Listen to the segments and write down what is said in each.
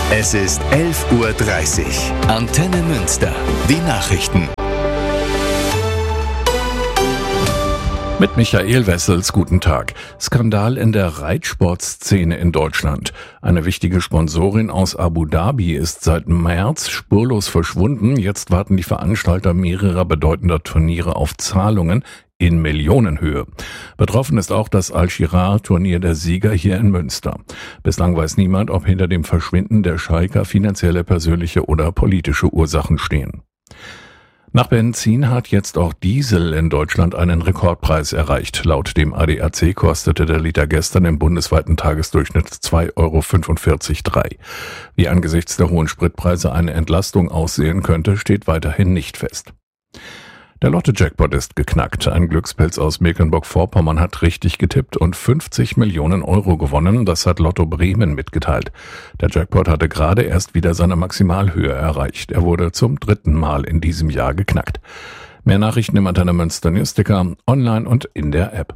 Es ist 11:30 Uhr. Antenne Münster. Die Nachrichten. Mit Michael Wessels, guten Tag. Skandal in der Reitsportszene in Deutschland. Eine wichtige Sponsorin aus Abu Dhabi ist seit März spurlos verschwunden. Jetzt warten die Veranstalter mehrerer bedeutender Turniere auf Zahlungen in Millionenhöhe. Betroffen ist auch das Al-Shirar-Turnier der Sieger hier in Münster. Bislang weiß niemand, ob hinter dem Verschwinden der Schalker finanzielle, persönliche oder politische Ursachen stehen. Nach Benzin hat jetzt auch Diesel in Deutschland einen Rekordpreis erreicht. Laut dem ADAC kostete der Liter gestern im bundesweiten Tagesdurchschnitt 2,45 €. Wie angesichts der hohen Spritpreise eine Entlastung aussehen könnte, steht weiterhin nicht fest. Der Lotto-Jackpot ist geknackt. Ein Glückspilz aus Mecklenburg-Vorpommern hat richtig getippt und 50 Millionen € gewonnen. Das hat Lotto Bremen mitgeteilt. Der Jackpot hatte gerade erst wieder seine Maximalhöhe erreicht. Er wurde zum 3. Mal in diesem Jahr geknackt. Mehr Nachrichten im Antenne Münster Newsticker, online und in der App.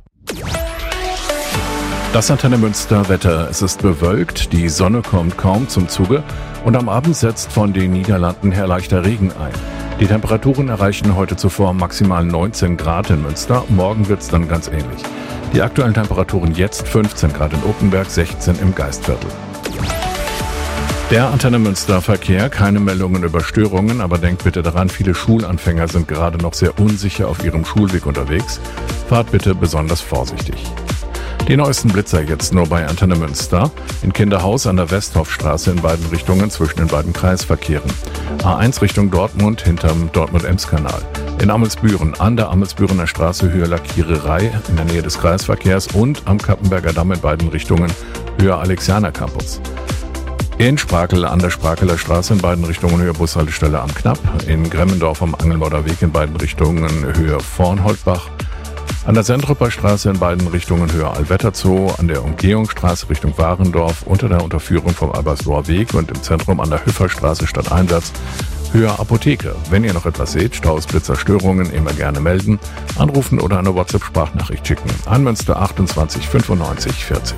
Das Antenne Münster Wetter. Es ist bewölkt, die Sonne kommt kaum zum Zuge und am Abend setzt von den Niederlanden her leichter Regen ein. Die Temperaturen erreichen heute zuvor maximal 19 Grad in Münster, morgen wird's dann ganz ähnlich. Die aktuellen Temperaturen jetzt 15 Grad in Oppenberg, 16 im Geistviertel. Der Antenne Münster Verkehr, keine Meldungen über Störungen, aber denkt bitte daran, viele Schulanfänger sind gerade noch sehr unsicher auf ihrem Schulweg unterwegs. Fahrt bitte besonders vorsichtig. Die neuesten Blitzer jetzt nur bei Antenne Münster. In Kinderhaus an der Westhofstraße in beiden Richtungen zwischen den beiden Kreisverkehren. A1 Richtung Dortmund hinterm Dortmund-Ems-Kanal. In Amelsbüren an der Amelsbürener Straße Höhe Lackiererei in der Nähe des Kreisverkehrs und am Kappenberger Damm in beiden Richtungen Höhe Alexianer Campus. In Sprakel an der Sprakeler Straße in beiden Richtungen Höhe Bushaltestelle am Knapp. In Gremmendorf am Angelmauder Weg in beiden Richtungen Höhe Vornholtbach. An der Sendrupper Straße in beiden Richtungen Höhe Allwetterzoo, an der Umgehungsstraße Richtung Warendorf unter der Unterführung vom Albersloher Weg und im Zentrum an der Hüfferstraße stadteinwärts Höhe Apotheke. Wenn ihr noch etwas seht, Staus, Blitzer, Störungen, immer gerne melden, anrufen oder eine WhatsApp-Sprachnachricht schicken an Münster 28 95 40.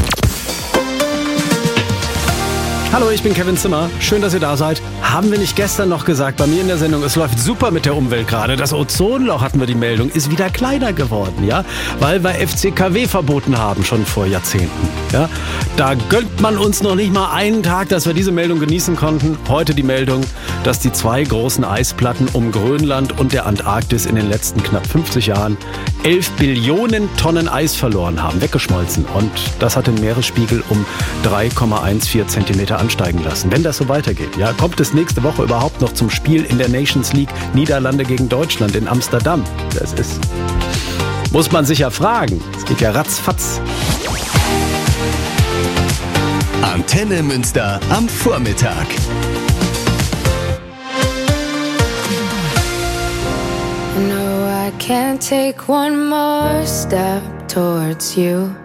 Hallo, ich bin Kevin Zimmer. Schön, dass ihr da seid. Haben wir nicht gestern noch gesagt, bei mir in der Sendung, es läuft super mit der Umwelt gerade. Das Ozonloch, hatten wir die Meldung, ist wieder kleiner geworden, ja? Weil wir FCKW verboten haben, schon vor Jahrzehnten, ja? Da gönnt man uns noch nicht mal einen Tag, dass wir diese Meldung genießen konnten. Heute die Meldung, dass die 2 großen Eisplatten um Grönland und der Antarktis in den letzten knapp 50 Jahren 11 Billionen Tonnen Eis verloren haben, weggeschmolzen. Und das hat den Meeresspiegel um 3,14 Zentimeter ansteigen lassen. Wenn das so weitergeht, ja, kommt es nächste Woche überhaupt noch zum Spiel in der Nations League Niederlande gegen Deutschland in Amsterdam? Das ist, muss man sich ja fragen. Es geht ja ratzfatz. Antenne Münster am Vormittag. No, I can't take one more step towards you.